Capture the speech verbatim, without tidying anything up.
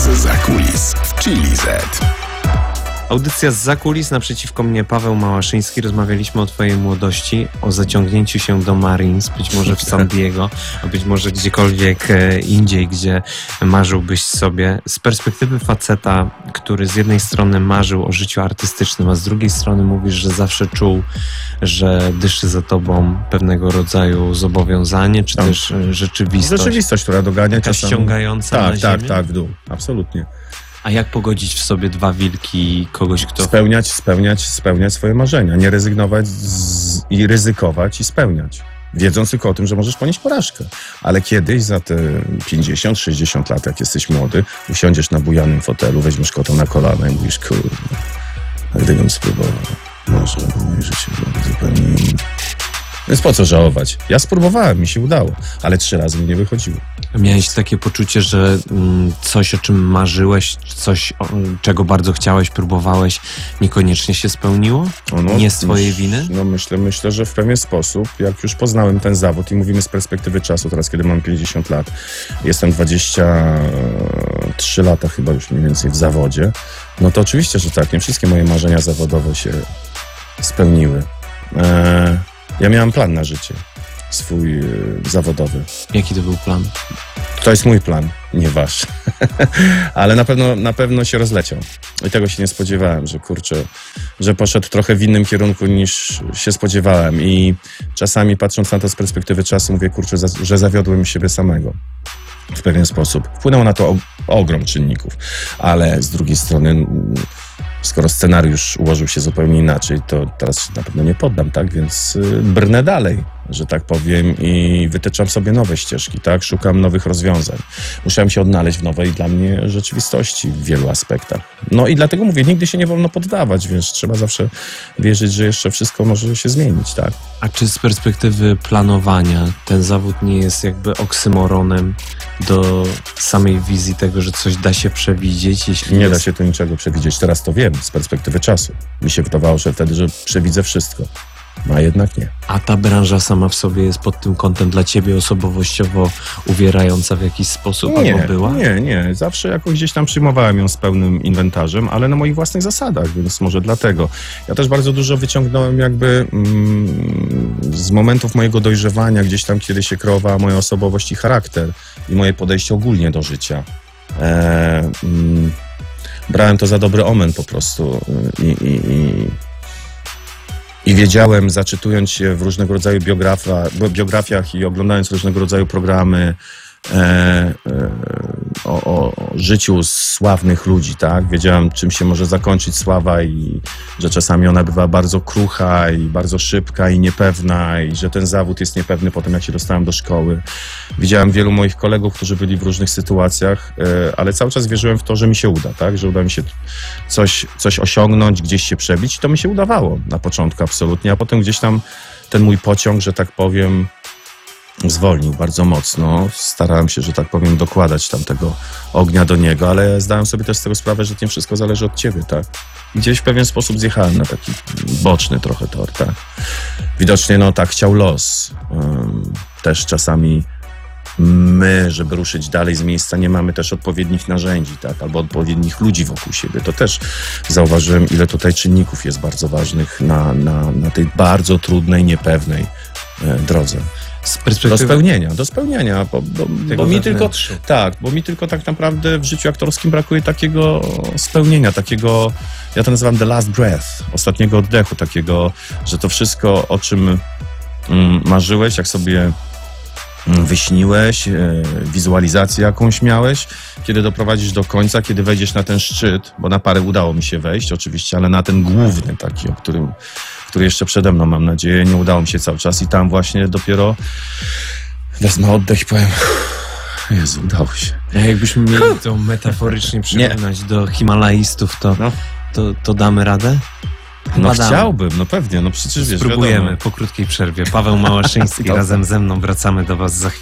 Zza kulis w Chili Z. Audycja Zza kulis, naprzeciwko mnie Paweł Małaszyński. Rozmawialiśmy o twojej młodości, o zaciągnięciu się do Marines, być może w San Diego, a być może gdziekolwiek indziej, gdzie marzyłbyś sobie. Z perspektywy faceta, który z jednej strony marzył o życiu artystycznym, a z drugiej strony mówisz, że zawsze czuł, że dyszy za tobą pewnego rodzaju zobowiązanie, czy tak. też rzeczywistość. Rzeczywistość, która dogania taka czasem... ściągająca tak, na tak, ziemię. Tak, tak, w dół. Absolutnie. A jak pogodzić w sobie dwa wilki i kogoś, kto... Spełniać, spełniać, spełniać swoje marzenia. Nie rezygnować z... i ryzykować i spełniać. Wiedząc tylko o tym, że możesz ponieść porażkę. Ale kiedyś za te pięćdziesiąt sześćdziesiąt lat, jak jesteś młody, usiądziesz na bujanym fotelu, weźmiesz kota na kolana i mówisz, kurde, a gdybym spróbował, może moje życie byłoby zupełnie inne. Więc po co żałować? Ja spróbowałem, mi się udało, ale trzy razy mi nie wychodziło. Miałeś takie poczucie, że mm, coś, o czym marzyłeś, coś, o, czego bardzo chciałeś, próbowałeś, niekoniecznie się spełniło? No, no, nie z twojej myśl, winy? No myślę, myślę, że w pewien sposób, jak już poznałem ten zawód i mówimy z perspektywy czasu, teraz kiedy mam pięćdziesiąt lat, jestem dwadzieścia trzy lata chyba już mniej więcej w zawodzie, no to oczywiście, że tak, nie wszystkie moje marzenia zawodowe się spełniły. Eee, ja miałem plan na życie, swój e, zawodowy. Jaki to był plan? To jest mój plan, nie wasz. Ale na pewno, na pewno się rozleciał. I tego się nie spodziewałem, że kurczę, że poszedł trochę w innym kierunku niż się spodziewałem. I czasami patrząc na to z perspektywy czasu mówię, kurczę, że zawiodłem siebie samego. W pewien sposób. Wpłynął na to ogrom czynników. Ale z drugiej strony, skoro scenariusz ułożył się zupełnie inaczej, to teraz się na pewno nie poddam, tak? Więc brnę dalej, że tak powiem, i wytyczam sobie nowe ścieżki, tak? Szukam nowych rozwiązań. Musiałem się odnaleźć w nowej dla mnie rzeczywistości w wielu aspektach. No i dlatego mówię, nigdy się nie wolno poddawać, więc trzeba zawsze wierzyć, że jeszcze wszystko może się zmienić, tak? A czy z perspektywy planowania ten zawód nie jest jakby oksymoronem do samej wizji tego, że coś da się przewidzieć? Jeśli Nie jest... da się tu niczego przewidzieć. Teraz to wiem z perspektywy czasu. Mi się wydawało, że wtedy, że przewidzę wszystko. No a jednak nie. A ta branża sama w sobie jest pod tym kątem dla ciebie osobowościowo uwierająca w jakiś sposób? Nie, albo była? nie, nie. Zawsze jakoś gdzieś tam przyjmowałem ją z pełnym inwentarzem, ale na moich własnych zasadach, więc może dlatego. Ja też bardzo dużo wyciągnąłem jakby mm, z momentów mojego dojrzewania, gdzieś tam, kiedy się kreowała moja osobowość i charakter i moje podejście ogólnie do życia. E, mm, brałem to za dobry omen po prostu i, i, i I wiedziałem, zaczytując się w różnego rodzaju biografiach, biografiach i oglądając różnego rodzaju programy e, e, o, o życiu sławnych ludzi, tak? Wiedziałem, czym się może zakończyć sława i że czasami ona bywa bardzo krucha i bardzo szybka i niepewna i że ten zawód jest niepewny po tym, jak się dostałem do szkoły. Widziałem wielu moich kolegów, którzy byli w różnych sytuacjach, e, ale cały czas wierzyłem w to, że mi się uda, tak? Że uda mi się coś, coś osiągnąć, gdzieś się przebić i to mi się udawało na początku absolutnie, a potem gdzieś tam ten mój pociąg, że tak powiem, zwolnił bardzo mocno. Starałem się, że tak powiem, dokładać tam tego ognia do niego, ale zdałem sobie też z tego sprawę, że nie wszystko zależy od ciebie, tak? Gdzieś w pewien sposób zjechałem na taki boczny trochę tor, tak? Widocznie, no tak chciał los. Um, też czasami my, żeby ruszyć dalej z miejsca, nie mamy też odpowiednich narzędzi, tak? Albo odpowiednich ludzi wokół siebie. To też zauważyłem, ile tutaj czynników jest bardzo ważnych na, na, na tej bardzo trudnej, niepewnej e, drodze. Z perspektywy... Do spełnienia, do spełnienia, bo, bo, bo mi tylko, wewnętrzu. tak, bo mi tylko tak naprawdę w życiu aktorskim brakuje takiego spełnienia, takiego, ja to nazywam the last breath, ostatniego oddechu, takiego, że to wszystko, o czym mm, marzyłeś, jak sobie mm, wyśniłeś, e, wizualizację jakąś miałeś, kiedy doprowadzisz do końca, kiedy wejdziesz na ten szczyt, bo na parę udało mi się wejść oczywiście, ale na ten główny taki, o którym który jeszcze przede mną, mam nadzieję, nie udało mi się cały czas i tam właśnie dopiero wezmę oddech i powiem, Jezu, udało się. A jakbyśmy mieli to metaforycznie przyrównać do Himalajstów, to, No. to, to damy radę? No Badamy. chciałbym, no pewnie, no przecież wiesz, Spróbujemy wiadomo. po krótkiej przerwie. Paweł Małaszyński razem ze mną, wracamy do was za chwilę.